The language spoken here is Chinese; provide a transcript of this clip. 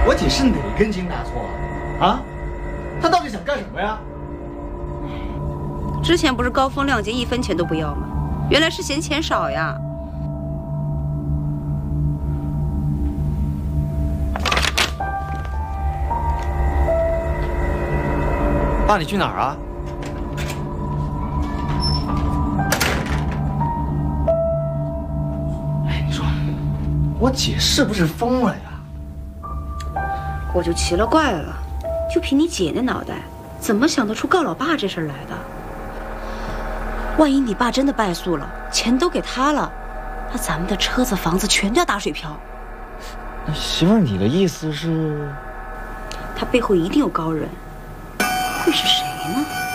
我姐是哪根筋搭错了？啊？她到底想干什么呀？ 之前不是高风亮节1分钱都不要吗？原来是嫌钱少呀。 爸，你去哪儿啊？ 哎，你说，我姐是不是疯了呀？ 我就奇了怪了，就凭你姐那脑袋，怎么想得出告老爸这事儿来的？万一你爸真的败诉了，钱都给他了，那咱们的车子房子全都要打水漂。 那媳妇儿，你的意思是？ 他背后一定有高人，会是谁呢？